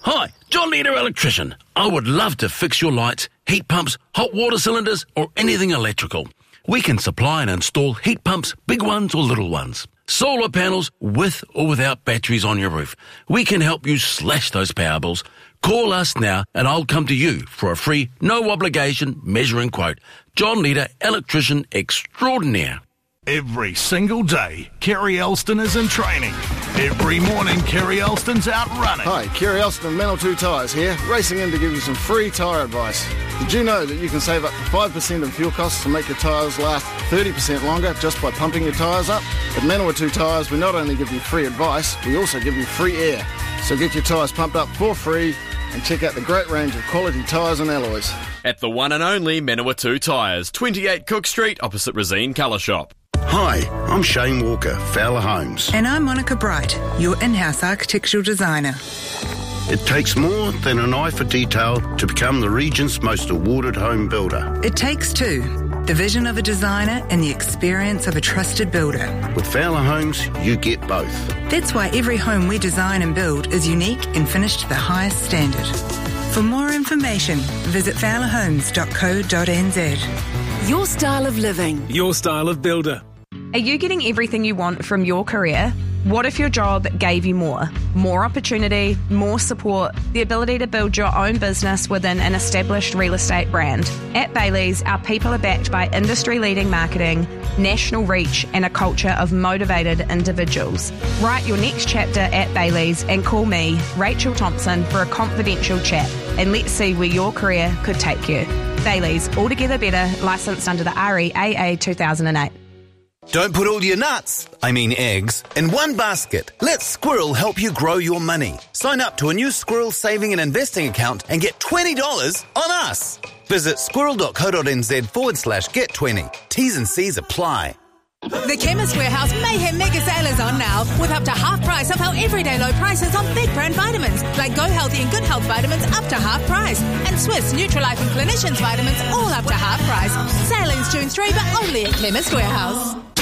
Hi, John Leader Electrician. I would love to fix your lights, heat pumps, hot water cylinders, or anything electrical. We can supply and install heat pumps, big ones or little ones. Solar panels with or without batteries on your roof. We can help you slash those power bills. Call us now and I'll come to you for a free, no obligation measuring quote. John Leader Electrician Extraordinaire. Every single day, Kerry Elston is in training. Every morning, Kerry Elston's out running. Hi, Kerry Elston, Manawatu Tyres here, racing in to give you some free tyre advice. Did you know that you can save up to 5% in fuel costs to make your tyres last 30% longer just by pumping your tyres up? At Manawatu Tyres, we not only give you free advice, we also give you free air. So get your tyres pumped up for free and check out the great range of quality tyres and alloys. At the one and only Manawatu Tyres, 28 Cook Street, opposite Resene Colour Shop. Hi, I'm Shane Walker, Fowler Homes. And I'm Monica Bright, your in-house architectural designer. It takes more than an eye for detail to become the region's most awarded home builder. It takes two, the vision of a designer and the experience of a trusted builder. With Fowler Homes, you get both. That's why every home we design and build is unique and finished to the highest standard. For more information, visit fowlerhomes.co.nz. Your style of living. Your style of builder. Are you getting everything you want from your career? What if your job gave you more? More opportunity, more support, the ability to build your own business within an established real estate brand. At Bailey's, our people are backed by industry-leading marketing, national reach, and a culture of motivated individuals. Write your next chapter at Bailey's and call me, Rachel Thompson, for a confidential chat, and let's see where your career could take you. Bailey's, altogether better, licensed under the REAA 2008. Don't put all your nuts, eggs, in one basket. Let Squirrel help you grow your money. Sign up to a new Squirrel saving and investing account and get $20 on us. Visit squirrel.co.nz/get20. T's and C's apply. The Chemist Warehouse Mayhem Mega Sale is on now, with up to half price of our everyday low prices on big brand vitamins, like Go Healthy and Good Health vitamins up to half price, and Swiss Nutrilife and Clinicians vitamins all up to half price. Sale ends June 3, but only at Chemist Warehouse.